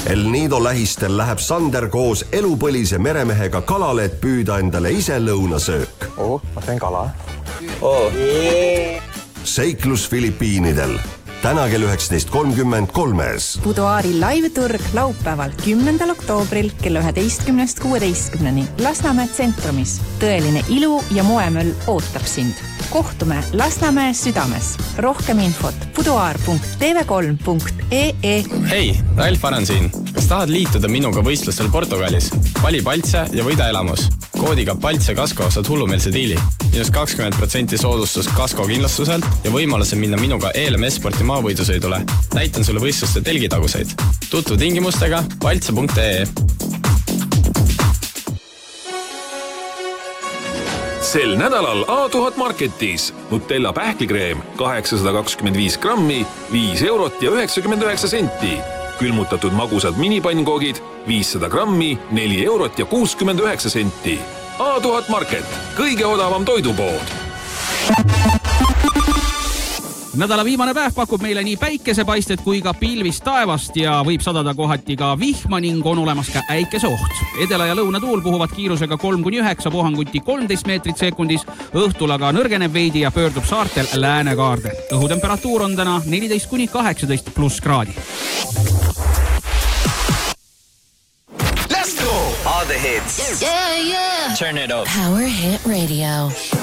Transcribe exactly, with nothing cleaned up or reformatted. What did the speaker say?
El Nido lähistel läheb Sander koos elupõlise meremehega kalale, et püüda endale ise lõunasöök. Oh, ma teen kala. Oh. Seiklus Filipiinidel. Täna kell üheksateist kolmkümmend kolmes. Buduaari live-turg laupäeval kümnendal oktoobril kell üheteistkümnest kuueteistkümneni Lasnamäe tsentrumis. Tõeline ilu ja moemöll ootab sind. Kohtume Lasnamäe südames. Rohkem infot buduaar punkt t v kolm punkt e e. Hei, Ralf Aran siin. Kas tahad liituda minuga võistlustel Portugalis? Vali Paltse ja võida elamus. Koodiga Paltse Kasko saad hullumeelse diili. Minus kakskümmend protsenti soodustus Kasko kindlustuselt ja võimaluse minna minuga E L M S-sporti maavõidusõidule. Näitan sulle võistluste telgitaguseid. Tutvu tingimustega paltse punkt e e. Sel nädalal A tuhat Marketis Nutella pähklikreem kaheksasada kakskümmend viis grammi, viis eurot ja üheksakümmend üheksa senti. Külmutatud magusad minipannkogid viissada grammi, neli eurot ja kuuskümmend üheksa senti. A tuhat Market, kõige odavam toidupood. Nädala viimane päev pakub meile nii päikesepaistet kui ka pilvist taevast ja võib sadada kohati ka vihma ning on olemas ka äikeseoht. Edela- ja lõunatuul puhuvad kiirusega kolm kuni üheksa puhanguti kolmteist meetrit sekundis, õhtul aga nõrgeneb veidi ja pöördub saartel läänekaarde. Õhutemperatuur on täna neliteist kuni kaheksateist pluss kraadi. Let's go! All the hits. Yeah, yeah. Turn it up. Power Hit Radio.